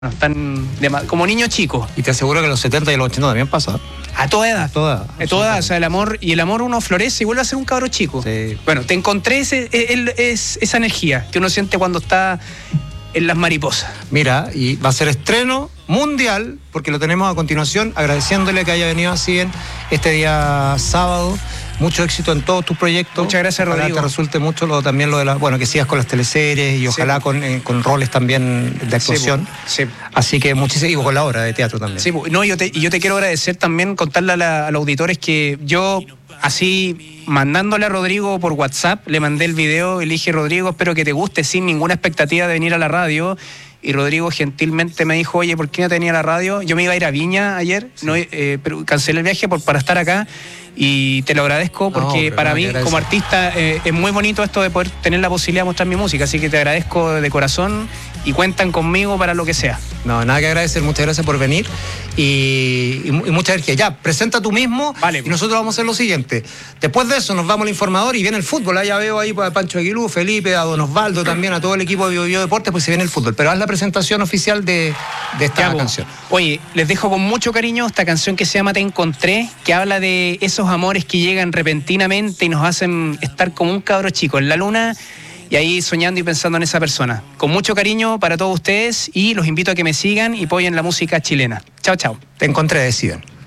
Están como niños chicos. Y te aseguro que los 70 y los 80 también pasa. A toda edad. A toda edad. A toda edad. O sea, el amor uno florece y vuelve a ser un cabro chico. Sí. Bueno, te encontré esa energía que uno siente cuando está en las mariposas. Mira, y va a ser estreno mundial, porque lo tenemos a continuación, agradeciéndole que haya venido así en este día sábado. Mucho éxito en todos tus proyectos. Muchas gracias, Rodrigo. Ojalá te resulte mucho también lo de que sigas con las teleseries y ojalá con roles también de actuación. Sí. Así que muchísimo, y con la obra de teatro también. Sí, no, yo te quiero agradecer también, contarle a los auditores que yo, así, mandándole a Rodrigo por WhatsApp, le mandé el video y le dije: Rodrigo, espero que te guste, sin ninguna expectativa de venir a la radio. Y Rodrigo gentilmente me dijo: oye, ¿por qué no tenía la radio? Yo me iba a ir a Viña ayer, sí. Pero cancelé el viaje para estar acá. Y te lo agradezco porque para mí, como artista, es muy bonito esto de poder tener la posibilidad de mostrar mi música. Así que te agradezco de corazón y cuentan conmigo para lo que sea. No, nada que agradecer. Muchas gracias por venir y mucha energía. Ya, presenta tú mismo. Vale. Y nosotros vamos a hacer lo siguiente. Después de eso nos vamos al informador y viene el fútbol. Ya veo ahí a Pancho Aguilú, Felipe, a Don Osvaldo también, a todo el equipo de Bio Deportes, pues se viene el fútbol. Pero haz la presentación oficial de esta canción. Oye, les dejo con mucho cariño esta canción que se llama Te Encontré, que habla de esos amores que llegan repentinamente y nos hacen estar como un cabro chico en la luna y ahí soñando y pensando en esa persona. Con mucho cariño para todos ustedes y los invito a que me sigan y apoyen la música chilena. Chao, chao. Te Encontré, deciden.